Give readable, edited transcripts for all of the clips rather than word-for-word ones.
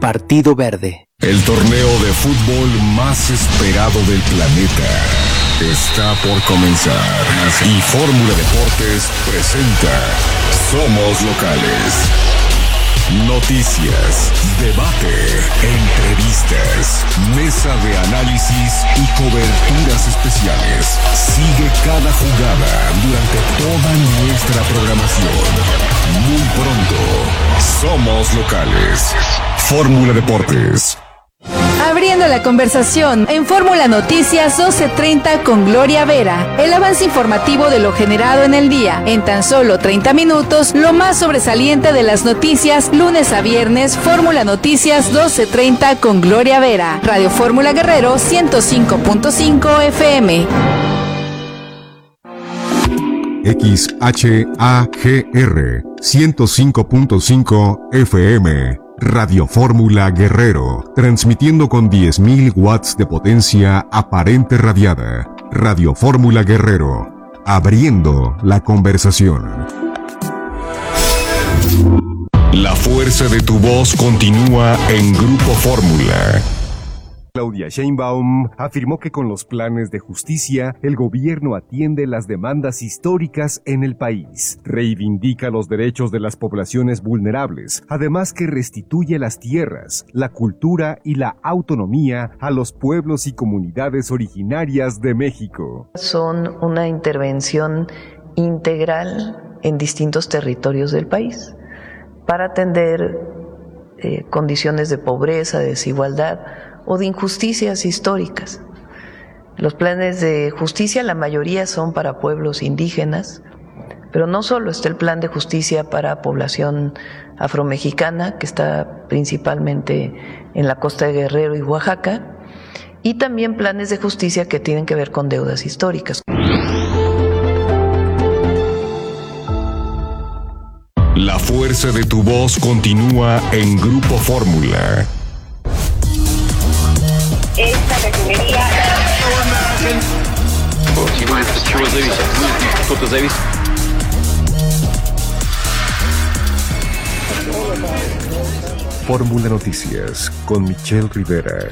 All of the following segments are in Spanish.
Partido Verde. El torneo de fútbol más esperado del planeta está por comenzar y Fórmula Deportes presenta Somos Locales. Noticias, debate, entrevistas, mesa de análisis y coberturas especiales. Sigue cada jugada durante toda nuestra programación. Muy pronto, Somos Locales. Fórmula Deportes. Abriendo la conversación en Fórmula Noticias 12:30 con Gloria Vera. El avance informativo de lo generado en el día. En tan solo 30 minutos, lo más sobresaliente de las noticias, lunes a viernes, Fórmula Noticias 12:30 con Gloria Vera. Radio Fórmula Guerrero 105.5 FM. XHAGR 105.5 FM. Radio Fórmula Guerrero, transmitiendo con 10.000 watts de potencia aparente radiada. Radio Fórmula Guerrero, abriendo la conversación. La fuerza de tu voz continúa en Grupo Fórmula. Claudia Sheinbaum afirmó que con los planes de justicia, el gobierno atiende las demandas históricas en el país. Reivindica los derechos de las poblaciones vulnerables, además que restituye las tierras, la cultura y la autonomía a los pueblos y comunidades originarias de México. Son una intervención integral en distintos territorios del país para atender condiciones de pobreza, de desigualdad o de injusticias históricas. Los planes de justicia, la mayoría son para pueblos indígenas, pero no solo está el plan de justicia para población afromexicana, que está principalmente en la costa de Guerrero y Oaxaca, y también planes de justicia que tienen que ver con deudas históricas. La fuerza de tu voz continúa en Grupo Fórmula. Esta refinería. Fórmula Noticias con Michelle Rivera.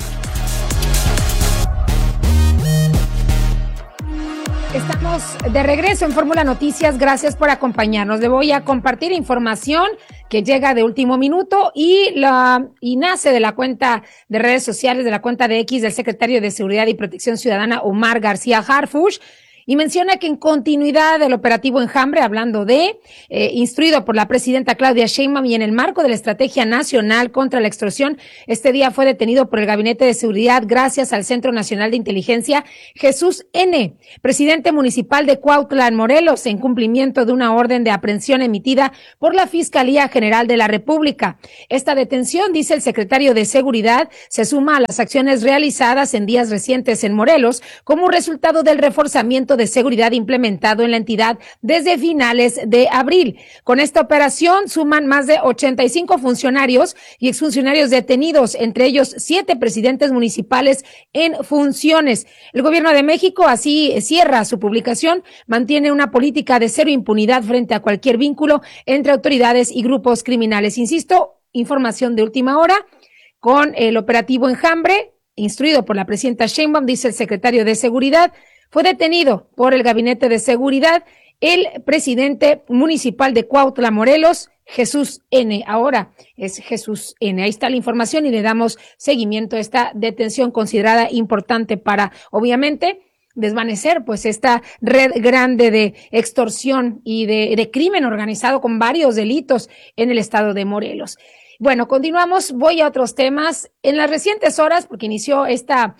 Estamos de regreso en Fórmula Noticias, gracias por acompañarnos. Le voy a compartir información que llega de último minuto y nace de la cuenta de redes sociales, de la cuenta de X del secretario de Seguridad y Protección Ciudadana, Omar García Harfuch, y menciona que en continuidad del operativo Enjambre, hablando de, instruido por la presidenta Claudia Sheinbaum y en el marco de la Estrategia Nacional contra la Extorsión, este día fue detenido por el Gabinete de Seguridad gracias al Centro Nacional de Inteligencia Jesús N., presidente municipal de Cuautla, en Morelos, en cumplimiento de una orden de aprehensión emitida por la Fiscalía General de la República. Esta detención, dice el secretario de Seguridad, se suma a las acciones realizadas en días recientes en Morelos como resultado del reforzamiento de seguridad implementado en la entidad desde finales de abril. Con esta operación suman más de 85 funcionarios y exfuncionarios detenidos, entre ellos 7 presidentes municipales en funciones. El gobierno de México así cierra su publicación, mantiene una política de cero impunidad frente a cualquier vínculo entre autoridades y grupos criminales. Insisto, información de última hora con el operativo Enjambre, instruido por la presidenta Sheinbaum, dice el secretario de Seguridad. Fue detenido por el Gabinete de Seguridad el presidente municipal de Cuautla, Morelos, Jesús N. Ahora es Jesús N. Ahí está la información y le damos seguimiento a esta detención considerada importante para, obviamente, desvanecer pues esta red grande de extorsión y de crimen organizado con varios delitos en el estado de Morelos. Bueno, continuamos, voy a otros temas. En las recientes horas, porque inició esta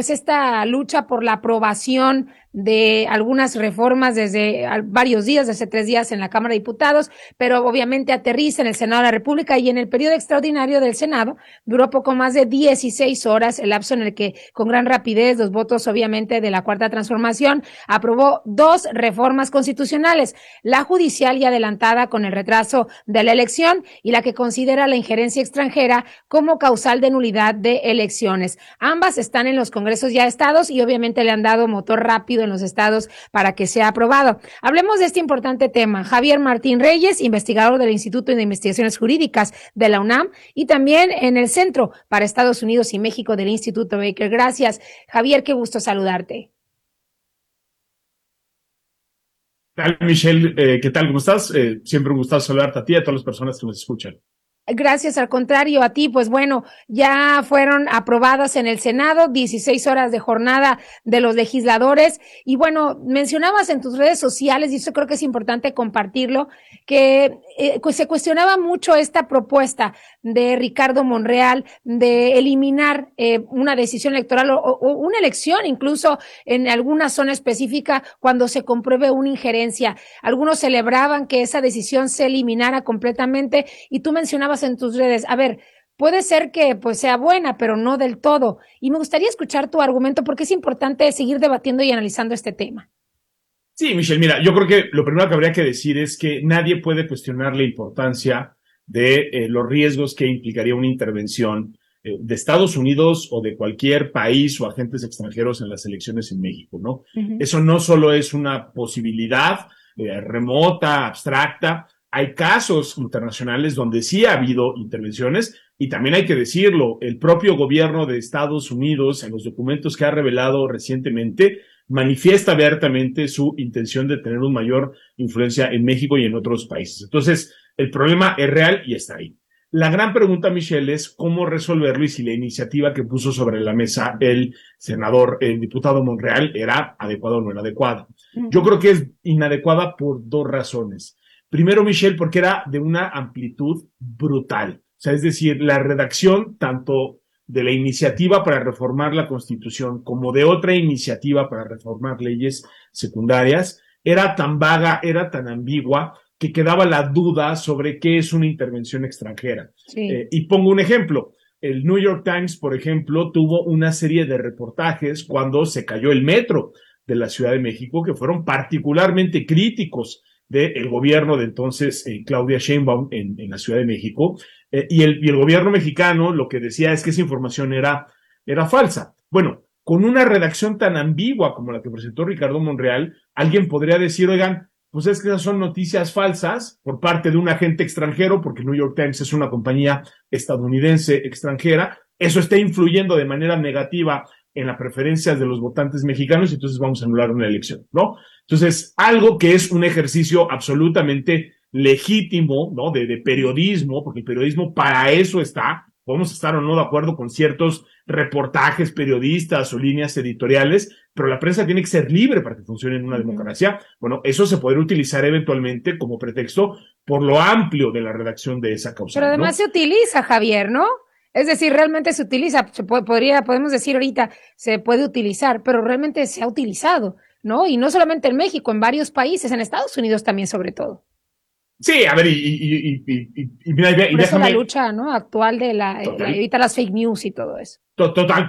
lucha por la aprobación de algunas reformas desde varios días, desde 3 días en la Cámara de Diputados, pero obviamente aterriza en el Senado de la República y en el periodo extraordinario del Senado duró poco más de 16 horas, el lapso en el que con gran rapidez los votos obviamente de la Cuarta Transformación aprobó 2 reformas constitucionales, la judicial y adelantada con el retraso de la elección y la que considera la injerencia extranjera como causal de nulidad de elecciones. Ambas están en los congresos ya estados y obviamente le han dado motor rápido en los estados para que sea aprobado. Hablemos de este importante tema. Javier Martín Reyes, investigador del Instituto de Investigaciones Jurídicas de la UNAM y también en el Centro para Estados Unidos y México del Instituto Baker. Gracias, Javier, qué gusto saludarte. ¿Qué tal, Michelle? ¿Qué tal? ¿Cómo estás? Siempre un gusto saludarte a ti y a todas las personas que nos escuchan. Gracias, al contrario, a ti, pues bueno, ya fueron aprobadas en el Senado 16 horas de jornada de los legisladores y bueno, mencionabas en tus redes sociales, y eso creo que es importante compartirlo, que pues se cuestionaba mucho esta propuesta de Ricardo Monreal de eliminar una decisión electoral o una elección, incluso en alguna zona específica cuando se compruebe una injerencia. Algunos celebraban que esa decisión se eliminara completamente y tú mencionabas en tus redes, a ver, puede ser que pues sea buena, pero no del todo. Y me gustaría escuchar tu argumento porque es importante seguir debatiendo y analizando este tema. Sí, Michelle, mira, yo creo que lo primero que habría que decir es que nadie puede cuestionar la importancia de los riesgos que implicaría una intervención de Estados Unidos o de cualquier país o agentes extranjeros en las elecciones en México, ¿no? Uh-huh. Eso no solo es una posibilidad remota, abstracta. Hay casos internacionales donde sí ha habido intervenciones y también hay que decirlo, el propio gobierno de Estados Unidos en los documentos que ha revelado recientemente manifiesta abiertamente su intención de tener una mayor influencia en México y en otros países. Entonces, el problema es real y está ahí. La gran pregunta, Michelle, es cómo resolverlo y si la iniciativa que puso sobre la mesa el diputado Monreal era adecuada o no era adecuada. Yo creo que es inadecuada por dos razones. Primero, Michelle, porque era de una amplitud brutal. O sea, es decir, la redacción tanto de la iniciativa para reformar la Constitución como de otra iniciativa para reformar leyes secundarias era tan vaga, era tan ambigua, que quedaba la duda sobre qué es una intervención extranjera. Sí. Y pongo un ejemplo. El New York Times, por ejemplo, tuvo una serie de reportajes cuando se cayó el metro de la Ciudad de México que fueron particularmente críticos del gobierno de entonces Claudia Sheinbaum en la Ciudad de México, y el gobierno mexicano lo que decía es que esa información era falsa. Bueno, con una redacción tan ambigua como la que presentó Ricardo Monreal, alguien podría decir, oigan, pues es que esas son noticias falsas por parte de un agente extranjero, porque el New York Times es una compañía estadounidense extranjera, eso está influyendo de manera negativa en las preferencias de los votantes mexicanos, y entonces vamos a anular una elección, ¿no? Entonces, algo que es un ejercicio absolutamente legítimo, ¿no? De periodismo, porque el periodismo para eso está, podemos estar o no de acuerdo con ciertos reportajes periodistas o líneas editoriales, pero la prensa tiene que ser libre para que funcione en una democracia. Bueno, eso se podría utilizar eventualmente como pretexto por lo amplio de la redacción de esa causa. Pero además, ¿no? Se utiliza, Javier, ¿no? Es decir, realmente se utiliza, podemos decir ahorita, se puede utilizar, pero realmente se ha utilizado, ¿no? Y no solamente en México, en varios países, en Estados Unidos también sobre todo. Sí, a ver, mira, por eso la lucha, ¿no? Actual de evitar las fake news y todo eso. Total,